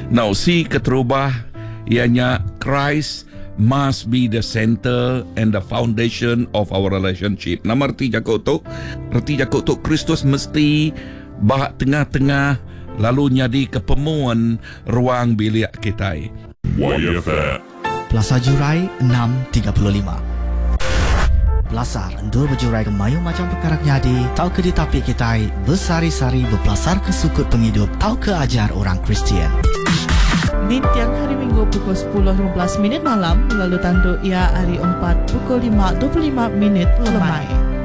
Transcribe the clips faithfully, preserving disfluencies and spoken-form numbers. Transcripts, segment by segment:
Now, si keterubah ianya Christ must be the center and the foundation of our relationship. Nama reti jakok tu, reti jakok tu Kristus mesti bah tengah-tengah lalu nyadi kepemuan ruang bilik kita. Y F M Plaza Jurai enam tiga lima. Belasar endur berjurai ke mayu macam perkara nyadi, tau ke ditapik kita bersari-sari berpelasar ke sukut penghidup, tau ke ajar orang Kristian. Di tiang hari Minggu pukul sepuluh lima belas minit malam, lalu tanduk ia hari empat pukul lima dua puluh lima minit lemai.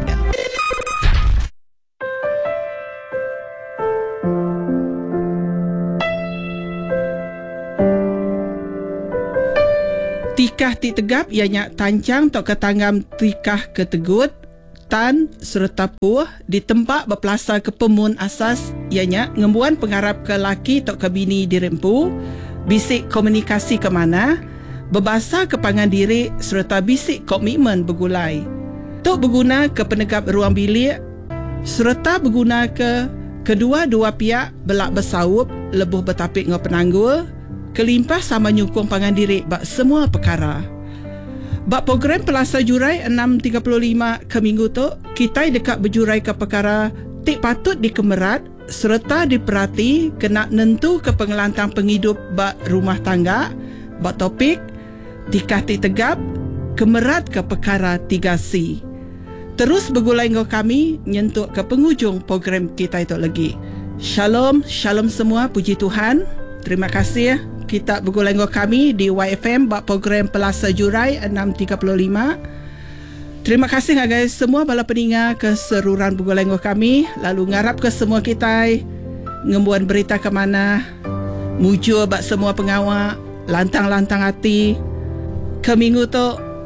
Tikah ti tegap ianya tancang tok ketanggam tikah ketegut tan serta puh di tempat berpelasar ke pemun asas ianya ngembuan pengharap ke laki tok ke bini dirempu bisik komunikasi ke mana berbahasa ke pangan diri serta bisik komitmen bergulai tok berguna ke penegap ruang bilik serta berguna ke kedua-dua pihak belak bersaup lebuh bertapik ngau penanggul kelimpah sama nyukung pangan diri bak semua perkara. Bak program Pelasar Jurai enam tiga lima ke minggu tu, kita dekat berjurai ke perkara tik patut dikemerat serta diperhati kena nentu ke pengelantang penghidup bak rumah tangga, bak topik tikah tik tegap, kemerat ke perkara tiga C. Terus bergulai dengan kami nyentuh ke penghujung program kita itu lagi. Shalom, shalom semua, puji Tuhan. Terima kasih kita bergulai dengan kami di Y F M bak program Pelasar Jurai enam tiga lima. Terima kasih guys semua bala pendengar keseruan bergulai dengan kami. Lalu ngarap ke semua kita ngembuan berita ke mana mujur bak semua pengawal lantang-lantang hati. Ke minggu tu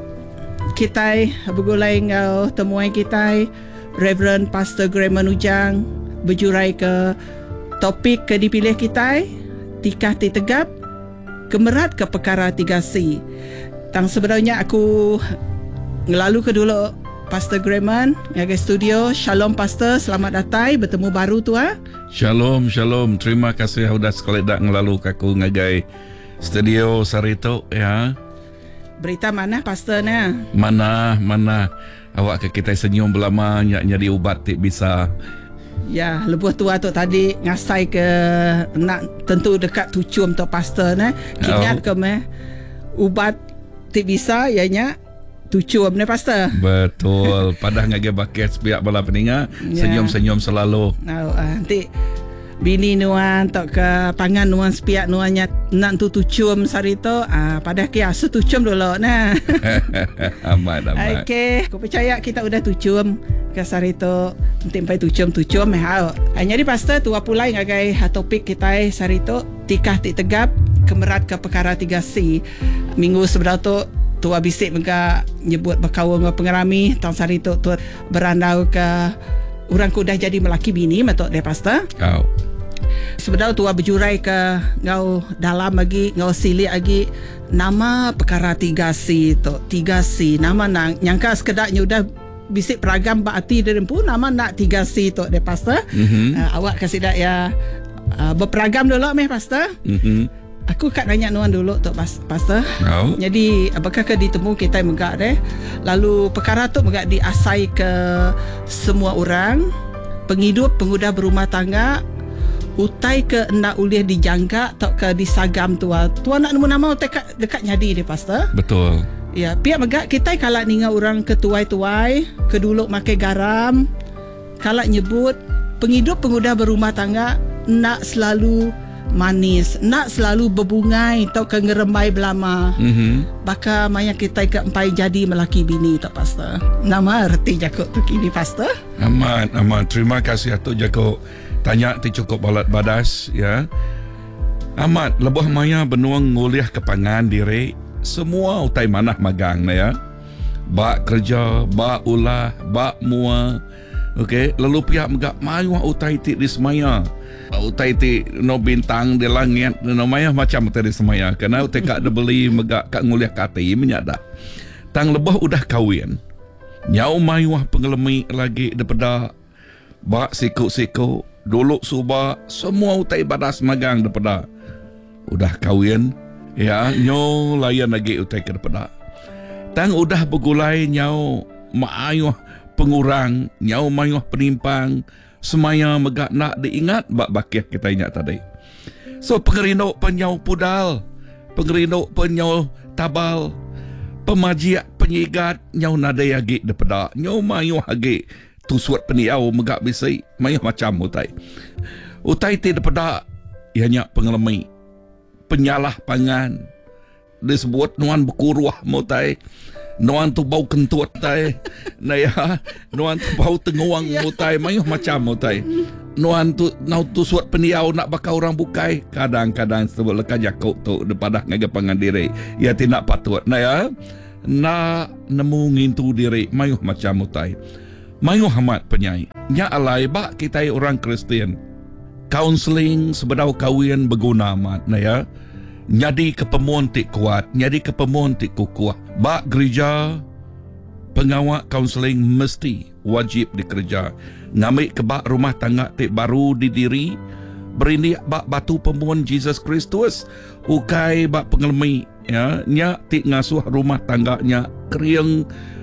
kita bergulai dengan temuan kita Reverend Pastor Graham Manujang berjurai ke topik ke dipilih kita tikah ti tegap kemerat ke perkara tiga C. Tang sebenarnya aku ngelalu ke dulu Pastor Graham ngagai studio. Shalom Pastor, selamat datang bertemu baru tu ah. Shalom, shalom. Terima kasih sudah sekali dak ngelalu aku ngagai studio sarito ya. Berita mana Pastor na? Mana, mana awak ke kita senyum belama nyak nyari ubat tik bisa. Ya, lebuh tua tu tadi ngasai ke nak tentu dekat tucum tu Pastor nah. Kingat ke meh ubat tik bisa ianya tucum ni Pastor. Betul. Padah ngagai baket pihak bala peninga ya. Senyum-senyum selalu. Oh, uh, nanti bini nuan tok ke pangan nuan sepiak nuannya nak tu tucum sarito ah pada ke asu tucum dulu nah. Amat amat. Okey, aku percaya kita udah tucum ke sarito tempai tucum-tucum eh hau. Hanya di Pastor tua pulai ngagai topik kita sarito tikah tik tegap kemerat ke perkara tiga C. Minggu sebelah tu tua bisik mega nyebut berkawan dengan pengerami tang sarito tu berandau ke orang ku dah jadi melaki bini matok deh Pastor. Kau. Sebenarnya tua berjurai ke ngau dalam lagi ngau silik lagi nama perkara tiga C tu. tiga C nama nang nyangka sekedarnya udah bisik peragam berarti dari pun nama nak tiga C tu deh Pastor. Mm-hmm. Uh, awak kasih dak ya uh, berperagam dulu meh Pastor. Mhm. Aku kat nanya nuan dulu tu Pastor. Oh. Jadi apakah ke ditemu kita megak deh. Lalu perkara tu megak diasai ke semua orang penghidup pengudah berumah tangga utai ke nak ulih dijangka atau ke disagam tua. Tua nak nemu nama utai dekat, dekat nyadi deh Pastor. Betul. Ya, pihak megak kita kalau ninga orang ketuai-tuai, keduluk makai garam, kalau nyebut penghidup pengudah berumah tangga nak selalu manis, nak selalu berbungai atau ke ngerembai belama. Mm-hmm. Baka maya kita ke empai jadi melaki bini tak Pastor. Nama erti jakok tu kini Pastor. Amat, amat. Terima kasih Atuk Jakok. Tanya ti cukup balat badas ya. Amat lebuh maya benuang nguliah kepangan diri semua utai manah magang na ya. Bak kerja, bak ulah, bak mua. Okey, lalu pihak megak mayu utai ti di semaya. Utai ti no bintang di langit no maya macam utai di semaya. Karena utai kak ada beli megak kak nguliah kati menyada. Tang lebuh udah kawin. Nyau mayu pengelemi lagi daripada bak siku-siku dulu suba semua utai badas magang daripada udah kahwin, ya, nyo layan lagi utai ke depan. Tang udah bergulai nyau maayuh pengurang, nyau mayuh penimpang, semaya megak nak diingat bak bakiah kita ingat tadi. So pengerindok penyau pudal, pengerindok penyau tabal, pemajiak penyigat nyau nadai agi depada, nyau mayuh agi tusuat peniau megak bisai, mayuh macam utai. Utai ti depada ianya pengelemai, penyalah pangan, disebut nuan berkuruah mutai, nuan tu bau kentut tai, na ya, nuan tu bau tenguang mutai, mayuh macam mutai. Nuan tu nau tu suat peniau nak bakal orang bukai, kadang-kadang sebut lekat jakuk tu depada ngaga pangan diri, ya tidak patut. Na ya, na nemu ngintu diri, mayuh macam mutai. Mayuh amat penyai. Nya alai bak kita orang Kristian. Counseling sebedau kahwin berguna amat, na ya. Nyadi kepemuan tik kuat, nyadi kepemuan tik kukuh. Bak gereja, pengawak kaunseling mesti wajib dikerja. Ngambil ke bak rumah tangga tik baru didiri, berindik bak batu pemuan Jesus Kristus, ukai bak pengelmi, ya, nya tik ngasuh rumah tangganya keriang